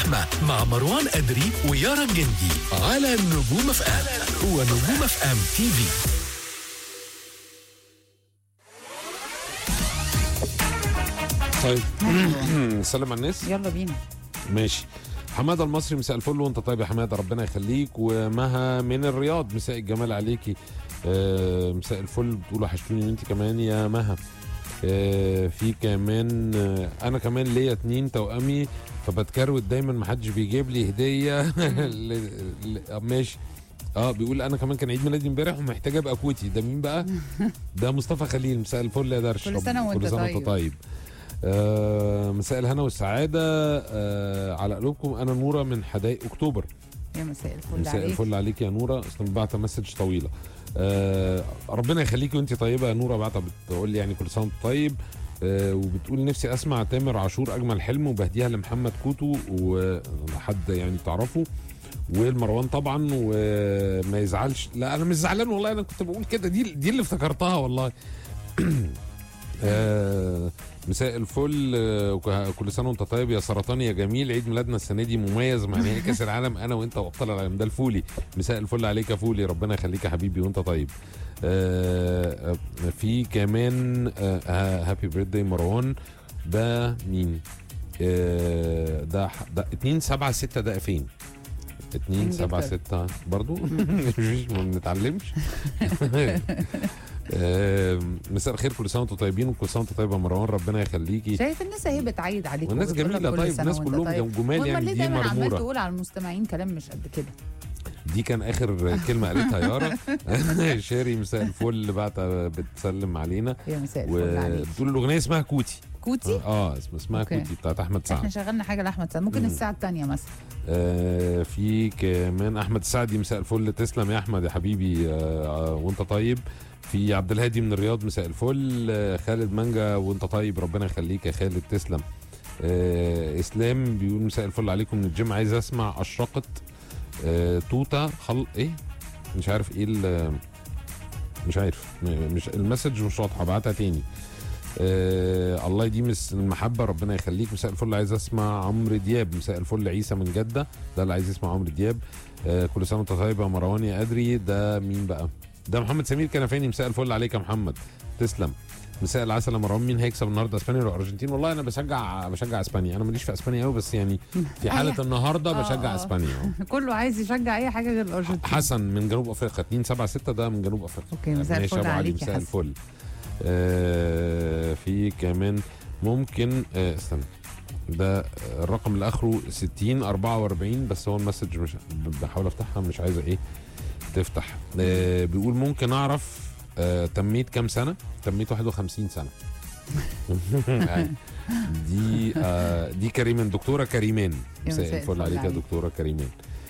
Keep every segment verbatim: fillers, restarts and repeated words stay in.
الزحمة مع مروان أدري ويارا الجندي على نجوم اف ام. هو نجوم اف ام تي في. طيب سلام على الناس. يلا بينا. ماشي. حماده المصري مساء الفل وانت طيب يا حماده، ربنا يخليك. ومها من الرياض مساء الجمال عليكي. آه مساء الفل، بتقول وحشتوني انت كمان يا مها. آه في كمان آه انا كمان ليا اتنين توأمي فبتكروت دايما محدش بيجيب لي هديه. ل- ل- ماشي. اه بيقول انا كمان كان عيد ميلادي امبارح ومحتاج ابقى كوتي. ده مين بقى؟ ده مصطفى خليل. مساء الفل يا درش. كل سنة وانت كل سنه وانت طيب. طيب. آه مساء الهنا والسعاده آه على قلوبكم. انا نوره من حدائق اكتوبر. يا مساء الفل مساء عليك. الفل عليك يا نوره. اصلا بعت مسج طويله. آه ربنا يخليكي وانت طيبه يا نوره. بعتها بتقول لي يعني كل سنه وانت طيب. آه وبتقول نفسي اسمع تامر عاشور اجمل حلم، وبهديها لمحمد كوتو وحد يعني تعرفه والمروان طبعا وما يزعلش. لا انا مش زعلان والله، انا كنت بقول كده. دي دي اللي افتكرتها والله. آه مساء الفل. آه كل سنه وانت طيب يا سرطان يا جميل. عيد ميلادنا السنه دي مميز مع نهائي كاس العالم انا وانت وابطال العالم. ده الفولي. مساء الفل عليك يا فولي، ربنا يخليك يا حبيبي وانت طيب. آه آه في كمان آه هابي بيرثداي مروان. ده مين؟ آه ده ده اتنين سبعة ستة. ده فين؟ اتنين سبعة ستة برضو. مش ما بنتعلمش. آه مساء الخير، كل سنه وانتم طيبين وكل سنه وانتم طيبه يا مروان، ربنا يخليكي. شايف الناس اهي بتعيد عليك والناس وبتقول لك جميله. كل طيب سنة الناس وانت كلهم طيب. جمال وهم يعني. ليه دي دايما عمال مرموره. تقول على المستمعين كلام مش قد كده؟ دي كان اخر كلمه قالتها يارا. شيري مساء الفل بعت بتسلم علينا. يا مساء الفل عليك. وبتقول الاغنيه اسمها كوتي. كوتي؟ اه اسم- اسمها أوكي. كوتي بتاعت احمد احنا سعد. شغلنا حاجه لاحمد سعد، ممكن مم. الساعه الثانيه مثلا. آه في كمان احمد السعدي مساء الفل. تسلم يا احمد يا حبيبي. آه وانت طيب. في عبد الهادي من الرياض مساء الفل. آه خالد مانجا وانت طيب، ربنا يخليك يا خالد. تسلم. آه اسلام بيقول مساء الفل عليكم من الجيم، عايز اسمع اشرقت آه توتا خل ايه مش عارف ايه ال- مش عارف م- مش المسج مش واضحه، بعتها تاني. آه الله يديم المحبه، ربنا يخليك. مساء الفل عايز اسمع عمرو دياب. مساء الفل عيسى من جده، ده اللي عايز يسمع عمرو دياب. آه كل سنه وانت طيب يا مروان يا ادري. ده مين بقى؟ ده محمد سمير كنفاني. مساء الفل عليك يا محمد. تسلم. مساء العسل يا مروان. مين هيكسب النهارده، اسبانيا ولا الارجنتين؟ والله انا بشجع بشجع اسبانيا. انا ماليش في اسبانيا قوي بس يعني في حاله أي- النهارده آه، بشجع آه. اسبانيا. كله عايز يشجع اي حاجه غير الارجنتين. حسن من جنوب افريقيا اتنين سبعة ستة. ده من جنوب افريقيا. اوكي مساء ماشي الفل يا أبو علي، عليك يا مساء حسن. الفل. آه في كمان ممكن آه استنى. ده الرقم اللي اخره ستين أربعة وأربعين بس هو المسج مش بحاول افتحها مش عايزه ايه تفتح. آه بيقول ممكن اعرف آه تميت كام سنه؟ تميت واحد وخمسين سنه. دي آه دي كريمان، دكتوره كريمان. مساء الفل عليك يا دكتوره كريمان.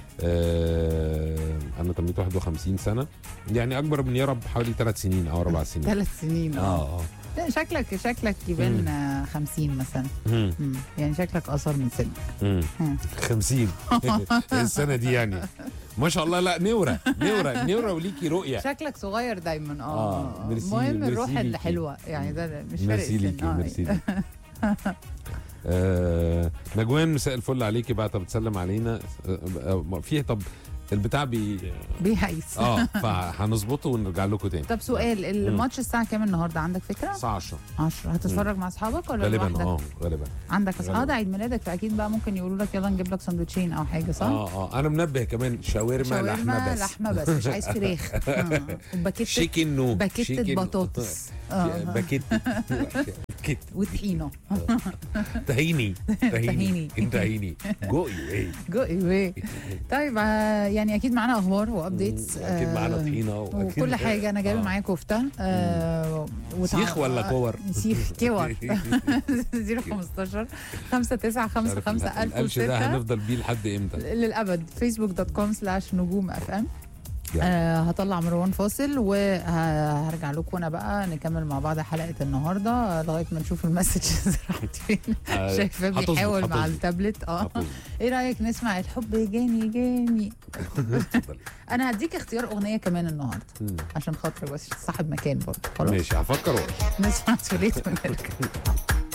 آه انا تميت واحد وخمسين سنه، يعني اكبر من يارا بحوالي ثلاث سنين او اربع سنين. ثلاث سنين اه اه لا، شكلك شكلك يبان آه، خمسين مثلا. مم. مم. يعني شكلك اقصر من سنك. مم. مم. خمسين. السنه دي يعني ما شاء الله. لا نورة نورة نورة وليكي رؤيه. شكلك صغير دايما. اه, آه، ميرسي- المهم ميرسي الروح ليكي. الحلوه يعني ده مش فارق ميرسي السن. ليكي آه. ميرسي ليكي. آه نجوان مساء الفل عليكي بعد بتسلم علينا. آه آه فيه طب البتاع بي بيهيس. اه فهنظبطه ونرجع لكم تاني. طب سؤال، الماتش الساعه كام النهارده عندك فكره؟ الساعه عشرة عشرة. هتتفرج مع اصحابك ولا غالبا. لوحدك؟ اه غالبا عندك اصحاب غالباً. ده عيد ميلادك فاكيد بقى ممكن يقولوا لك يلا نجيب لك سندوتشين او حاجه صح؟ اه اه انا منبه كمان شاورما, شاورما لحمه بس. لحمه بس مش عايز فراخ. آه. وباكيت شيكن نو باكيت شيكن- بطاطس. آه. باكيت باكيت وطحينه. تهيني تهيني. تهيني جو ايه جو ايه. طيب آه، يعني اكيد معانا اخبار وابديتس. اكيد معانا طحينه وأكيد- وكل حاجه. انا جايبه آه. معايا كفته. آه وتع- سيخ ولا كور؟ سيخ كور. صفر خمستاشر خمسة تسعة خمسة خمسة ألف القلش ده وستة هنفضل بيه لحد امتى؟ للابد. فيسبوك دوت كوم سلاش نجوم اف ام. يعني. آه هطلع مروان فاصل وهرجع لكم انا بقى نكمل مع بعض حلقه النهارده لغايه ما نشوف المسجز راحت فين. آه، شايفاه هتظبط- بيحاول مع هتظبط. التابلت. اه هتظبط. ايه رايك نسمع الحب جاني جاني؟ اتفضلي. انا هديك اختيار اغنيه كمان النهارده مم. عشان خاطر بس صاحب مكان برضه. خلاص ماشي هفكر وأقول. نسمع توليت ونرجع.